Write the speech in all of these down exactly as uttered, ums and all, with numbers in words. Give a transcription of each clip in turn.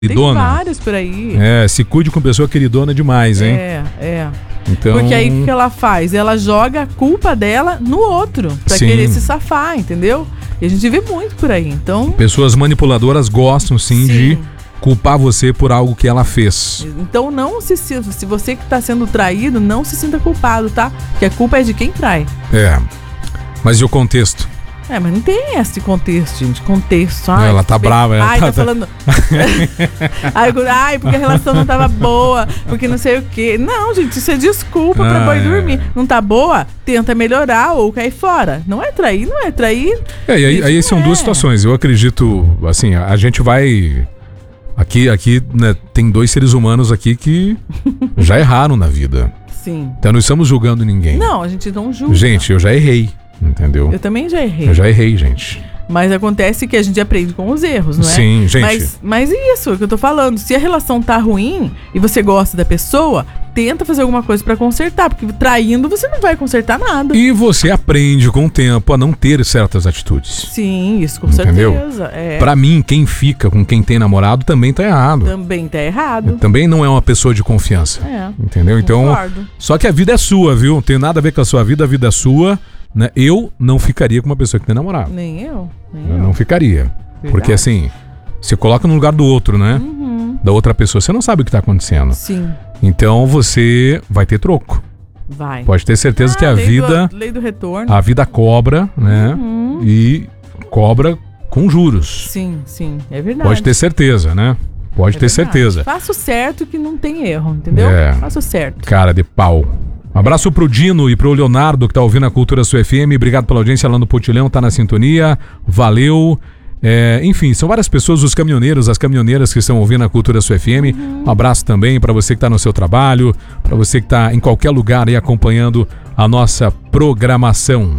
queridona. Tem vários por aí. É, se cuide com pessoa queridona demais, hein? É, é. Então... Porque aí o que ela faz? Ela joga a culpa dela no outro, pra Sim. querer se safar, entendeu? E a gente vê muito por aí, então... Pessoas manipuladoras gostam, sim, Sim. de culpar você por algo que ela fez. Então não se... Se você que tá sendo traído, não se sinta culpado, tá? Porque a culpa é de quem trai. É. Mas e o contexto? É, mas não tem esse contexto, gente. Contexto. Ai, ela tá bem... brava. Ela Ai, tá, tá falando... ai, ai, porque a relação não tava boa, porque não sei o quê. Não, gente, isso é desculpa ah, pra boi é. dormir. Não tá boa? Tenta melhorar ou cair fora. Não é trair, não é trair. É, e aí, aí são é. duas situações. Eu acredito, assim, a, a gente vai... Aqui, aqui né, tem dois seres humanos aqui que já erraram na vida. Sim. Então não estamos julgando ninguém. Não, a gente não julga. Gente, eu já errei. Entendeu? Eu também já errei. Eu já errei, gente. Mas acontece que a gente aprende com os erros, não é? Sim, gente. Mas, mas isso, é o que eu tô falando. Se a relação tá ruim e você gosta da pessoa, tenta fazer alguma coisa pra consertar. Porque traindo você não vai consertar nada. E você aprende com o tempo a não ter certas atitudes. Sim, isso com Entendeu? certeza. É. Pra mim, quem fica com quem tem namorado também tá errado. Também tá errado. Também não é uma pessoa de confiança. É. Entendeu? Então, Concordo. só que a vida é sua, viu? Não tem nada a ver com a sua vida, a vida é sua. Né? Eu não ficaria com uma pessoa que tem namorado. Nem eu. Nem eu eu. não ficaria. Verdade. Porque assim, você coloca no lugar do outro, né? Uhum. Da outra pessoa. Você não sabe o que tá acontecendo. Sim. Então você vai ter troco. Vai. Pode ter certeza ah, que a lei vida... Do, lei do retorno. A vida cobra, né? Uhum. E cobra com juros. Sim, sim. É verdade. Pode ter certeza, né? Pode é ter verdade. certeza. Faça o certo que não tem erro, entendeu? É. Faça o certo. Cara de pau. Um abraço pro Dino e pro Leonardo que tá ouvindo a Cultura Sua F M. Obrigado pela audiência lá no Potilhão, tá na sintonia. Valeu. É, enfim, são várias pessoas, os caminhoneiros, as caminhoneiras que estão ouvindo a Cultura Sua F M. Uhum. Um abraço também para você que tá no seu trabalho, para você que tá em qualquer lugar aí acompanhando a nossa programação.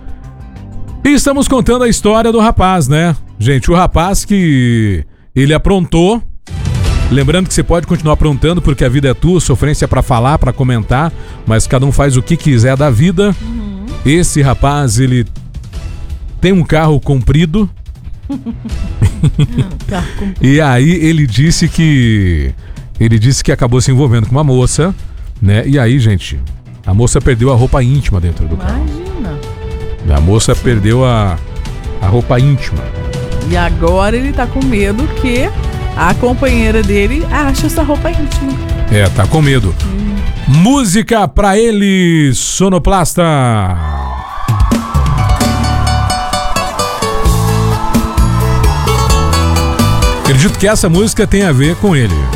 E estamos contando a história do rapaz, né? Gente, o rapaz que ele aprontou. Lembrando que você pode continuar aprontando porque a vida é tua, sofrência é pra falar, pra comentar, mas cada um faz o que quiser da vida. Uhum. Esse rapaz, ele tem um carro comprido. Carro comprido. E aí ele disse que ele disse que acabou se envolvendo com uma moça, né? E aí, gente, a moça perdeu a roupa íntima dentro do carro. Imagina. A moça perdeu a, a roupa íntima. E agora ele tá com medo que a companheira dele acha essa roupa íntima. É, tá com medo. Hum. Música pra ele, Sonoplasta. Acredito que essa música tem a ver com ele.